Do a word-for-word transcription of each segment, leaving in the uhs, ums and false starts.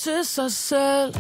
til sig selv.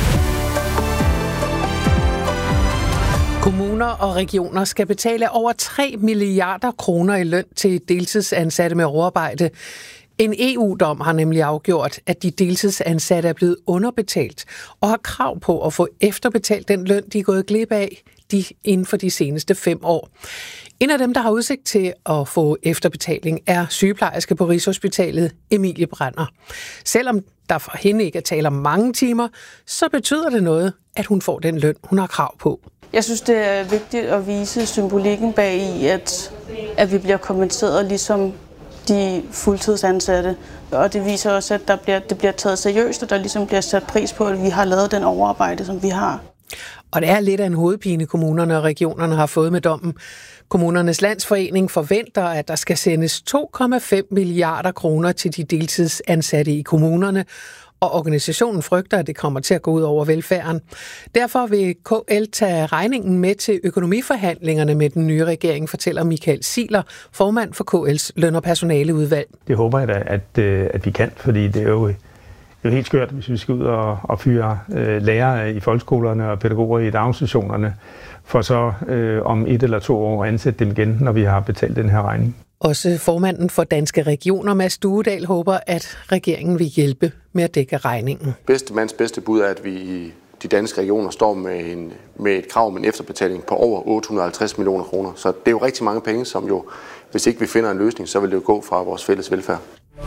Kommuner og regioner skal betale over tre milliarder kroner i løn til deltidsansatte med overarbejde. En E U-dom har nemlig afgjort, at de deltidsansatte er blevet underbetalt og har krav på at få efterbetalt den løn, de er gået glip af de inden for de seneste fem år. En af dem, der har udsigt til at få efterbetaling, er sygeplejerske på Rigshospitalet, Emilie Brander. Selvom der for hende ikke er tale om mange timer, så betyder det noget, at hun får den løn, hun har krav på. Jeg synes, det er vigtigt at vise symbolikken bag i, at, at vi bliver kompenseret ligesom de fuldtidsansatte. Og det viser også, at der bliver, det bliver taget seriøst, og der ligesom bliver sat pris på, at vi har lavet den overarbejde, som vi har. Og det er lidt af en hovedpine, kommunerne og regionerne har fået med dommen. Kommunernes Landsforening forventer, at der skal sendes to komma fem milliarder kroner til de deltidsansatte i kommunerne, og organisationen frygter, at det kommer til at gå ud over velfærden. Derfor vil K L tage regningen med til økonomiforhandlingerne med den nye regering, fortæller Michael Ziegler, formand for K L's løn- og personaleudvalg. Det håber jeg da, at, at vi kan, fordi det er jo, det er jo helt skørt, hvis vi skal ud og, og fyre øh, lærere i folkeskolerne og pædagoger i daginstitutionerne, for så øh, om et eller to år ansætte dem igen, når vi har betalt den her regning. Også formanden for Danske Regioner, Mads Duedal, håber, at regeringen vil hjælpe med at dække regningen. Bedste mands bedste bud er, at vi i de danske regioner står med, en, med et krav om en efterbetaling på over otte hundrede og halvtreds millioner kroner. Så det er jo rigtig mange penge, som jo, hvis ikke vi finder en løsning, så vil det jo gå fra vores fælles velfærd.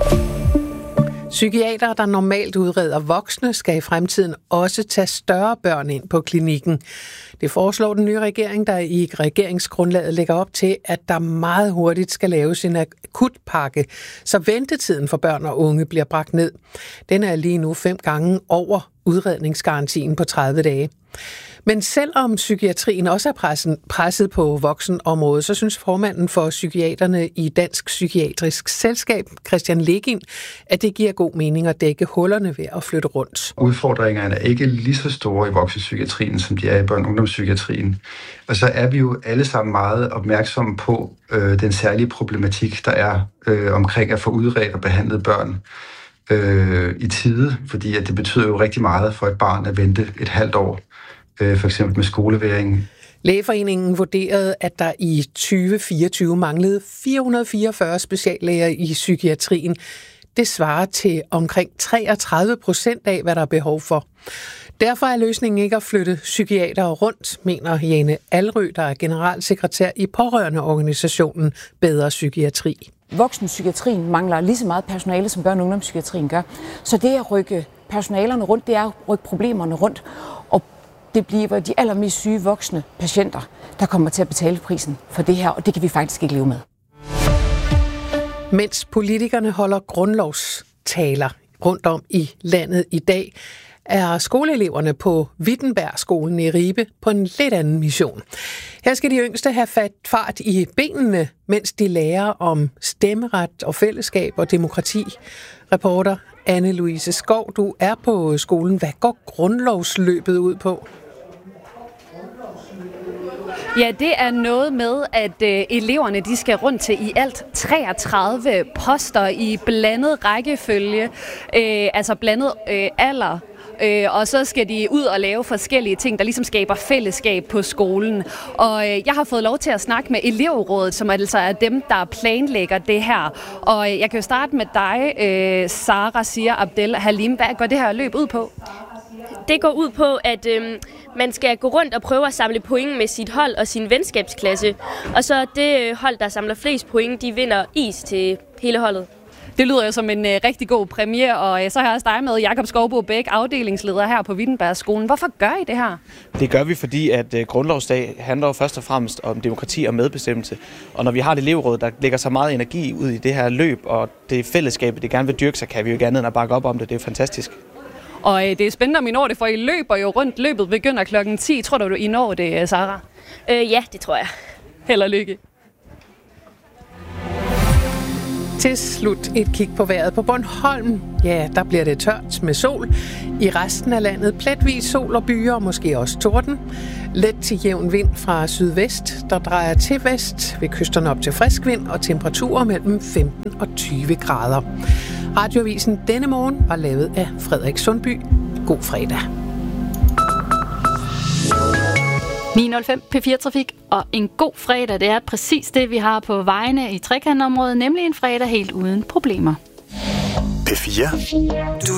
Psykiatere, der normalt udreder voksne, skal i fremtiden også tage større børn ind på klinikken. Det foreslår den nye regering, der i regeringsgrundlaget lægger op til, at der meget hurtigt skal laves en akutpakke, så ventetiden for børn og unge bliver bragt ned. Den er lige nu fem gange over udredningsgarantien på tredive dage. Men selvom psykiatrien også er presset på voksenområdet, så synes formanden for psykiaterne i Dansk Psykiatrisk Selskab, Christian Legind, at det giver god mening at dække hullerne ved at flytte rundt. Udfordringerne er ikke lige så store i voksenpsykiatrien, som de er i børne- og ungdomspsykiatrien. Og så er vi jo alle sammen meget opmærksomme på øh, den særlige problematik, der er øh, omkring at få udredt og behandlet børn øh, i tide, fordi at det betyder jo rigtig meget for et barn at vente et halvt år. For eksempel med skoleværing. Lægeforeningen vurderede, at der i tyve fireogtyve manglede fire hundrede og fireogfyrre speciallæger i psykiatrien. Det svarer til omkring treogtredive procent af, hvad der er behov for. Derfor er løsningen ikke at flytte psykiatere rundt, mener Jane Alrø, der er generalsekretær i pårørendeorganisationen Bedre Psykiatri. Voksenpsykiatrien mangler lige så meget personale, som børne- og ungdomspsykiatrien gør. Så det at rykke personalerne rundt, det er at rykke problemerne rundt. Og det bliver de allermest syge voksne patienter, der kommer til at betale prisen for det her, og det kan vi faktisk ikke leve med. Mens politikerne holder grundlovstaler rundt om i landet i dag, er skoleeleverne på Wittenbergskolen i Ribe på en lidt anden mission. Her skal de yngste have fart i benene, mens de lærer om stemmeret og fællesskab og demokrati. Reporter Anne-Louise Skov, du er på skolen. Hvad går grundlovsløbet ud på? Ja, det er noget med, at øh, eleverne de skal rundt til i alt treogtredive poster i blandet rækkefølge, øh, altså blandet øh, alder. Øh, og så skal de ud og lave forskellige ting, der ligesom skaber fællesskab på skolen. Og øh, jeg har fået lov til at snakke med elevrådet, som altså er dem, der planlægger det her. Og øh, jeg kan jo starte med dig, øh, Sara Siger Abdel Halim. Hvad går det her løb ud på? Det går ud på, at øh, man skal gå rundt og prøve at samle point med sit hold og sin venskabsklasse. Og så det hold, der samler flest point, de vinder is til hele holdet. Det lyder jo som en øh, rigtig god premiere, og øh, så har jeg også dig med, Jakob Skovbo Bæk, afdelingsleder her på Wittenbergskolen. Hvorfor gør I det her? Det gør vi, fordi at øh, grundlovsdag handler jo først og fremmest om demokrati og medbestemmelse. Og når vi har et elevråd, der lægger så meget energi ud i det her løb, og det fællesskabet, det gerne vil dyrke, så kan vi jo ikke andet end at bakke op om det. Det er fantastisk. Og øh, det er spændende, om I når det, for I løber jo rundt. Løbet begynder klokken ti. Tror du, I når det, Sara? Øh, ja, det tror jeg. Held og lykke. Til slut et kig på vejret på Bornholm. Ja, der bliver det tørt med sol. I resten af landet pletvis sol og byer, og måske også torden. Let til jævn vind fra sydvest, der drejer til vest. Ved kysterne op til frisk vind og temperaturer mellem femten og tyve grader. Radioavisen denne morgen var lavet af Frederik Sundby. God fredag. ni nul fem P fire Trafik, og en god fredag, det er præcis det, vi har på vejene i trekantområdet, nemlig en fredag helt uden problemer. P fire. Du